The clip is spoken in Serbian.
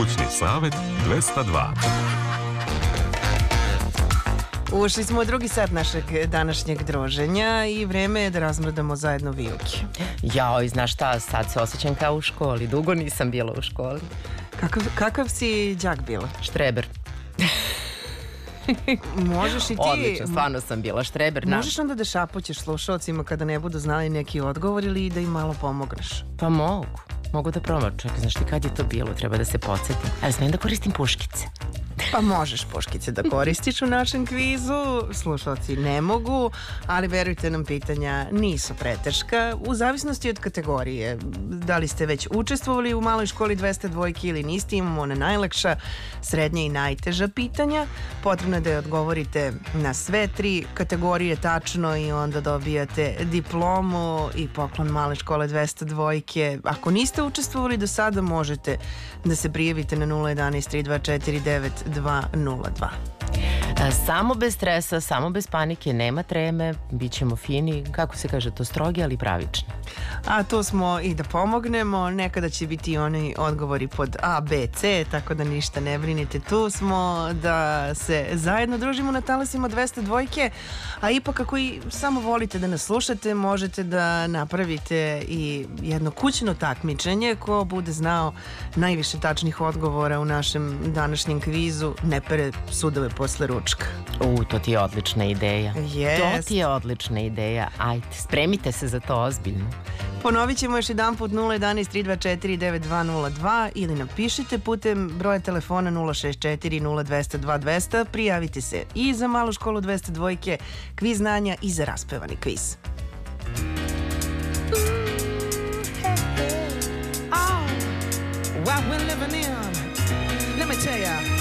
Stručni savet 202. Ušli smo u drugi sat našeg današnjeg druženja i vreme je da razmrdamo zajedno vijuke. Jao, znaš šta, sad se osjećam kao u školi. Dugo nisam bila u školi. Kakav si đak bila? Štreber. Možeš i ti... Odlično, stvarno sam bila štreber. Možeš onda da šapućeš slušalcima kada ne budu znali neki odgovor ili da im malo pomogneš? Pa mogu da probam. Čekaj, znaš ti kad je to bilo? Treba da se podsjetim. Ali smijem da koristim puškice. Pa možeš puškice da koristiš u našem kvizu, slušalci ne mogu, ali verujte nam, pitanja nisu preteška, u zavisnosti od kategorije. Da li ste već učestvovali u maloj školi 202 ili niste, imamo ona najlakša, srednja i najteža pitanja. Potrebno je da je odgovorite na sve tri kategorije tačno i onda dobijate diplomu i poklon male škole 202. Ako niste učestvovali do sada, možete da se prijavite na 011 324 9202. Samo bez stresa, samo bez panike, nema treme, bit ćemo fini, kako se kaže to, strogi ali pravični. A tu smo i da pomognemo, nekada će biti oni odgovori pod A, B, C, tako da ništa ne brinite, tu smo da se zajedno družimo na talasima 202, a ipak ako i samo volite da nas slušate, možete da napravite i jedno kućno takmičenje, ko bude znao najviše tačnih odgovora u našem današnjem kvizu, ne pere sudove posle ručka. To ti je odlična ideja. Yes. To ti je odlična ideja. Ajde, spremite se za to ozbiljno. Ponovit ćemo još jedan put 011 324 9202 ili napišite putem broja telefona 064 0200 2200. Prijavite se i za malu školu 202, kviz znanja i za raspevani kviz. What we're living in, let me tell ya.